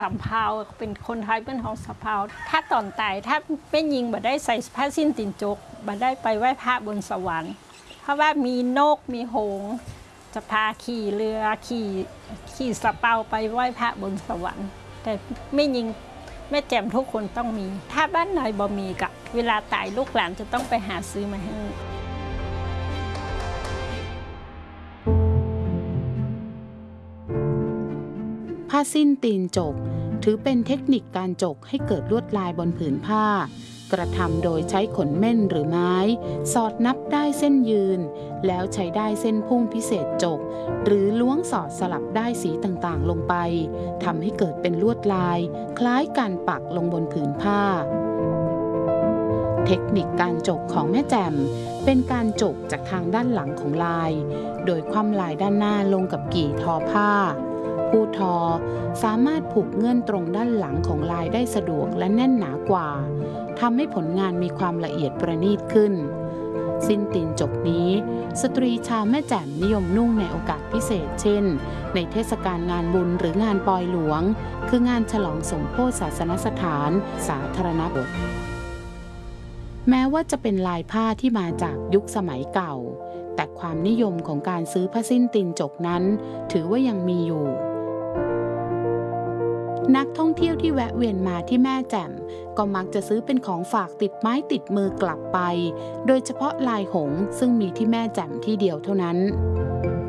สำเภาเป็นคนไทยเป็นของสำเภาถ้าตอนตายถ้าไม่ยิงบ่ได้ใส่ผ้าสิ้นตินจกบ่ได้ไปไหว้พระบนสวรรค์เพราะว่ามีนกมีหงส์จะพาขี่เรือขี่สะเปาไปไหว้พระบนสวรรค์แต่ไม่ยิงแม่แจ่มทุกคนต้องมีถ้าบ้านไหนบ่มีกับเวลาตายลูกหลานจะต้องไปหาซื้อมาให้ผ้าสิ้นตีนจกถือเป็นเทคนิคการจกให้เกิดลวดลายบนผืนผ้ากระทำโดยใช้ขนเม่นหรือไม้สอดนับได้เส้นยืนแล้วใช้ได้เส้นพุ่งพิเศษจกหรือล้วงสอดสลับได้สีต่างๆลงไปทำให้เกิดเป็นลวดลายคล้ายการปักลงบนผืนผ้าเทคนิคการจกของแม่แจ่มเป็นการจกจากทางด้านหลังของลายโดยคว่ำลายด้านหน้าลงกับกี่ทอผ้าผู้ทอสามารถผูกเงื่อนตรงด้านหลังของลายได้สะดวกและแน่นหนากว่าทำให้ผลงานมีความละเอียดประณีตขึ้นสิ้นตีนจกนี้สตรีชาวแม่แจ่มนิยมนุ่งในโอกาสพิเศษเช่นในเทศกาลงานบุญหรืองานปอยหลวงคืองานฉลองสมโภชศาสนสถานสาธารณบทแม้ว่าจะเป็นลายผ้าที่มาจากยุคสมัยเก่าแต่ความนิยมของการซื้อผ้าสิ้นตีนจกนั้นถือว่ายังมีอยู่นักท่องเที่ยวที่แวะเวียนมาที่แม่แจ่มก็มักจะซื้อเป็นของฝากติดไม้ติดมือกลับไปโดยเฉพาะลายหงส์ซึ่งมีที่แม่แจ่มที่เดียวเท่านั้น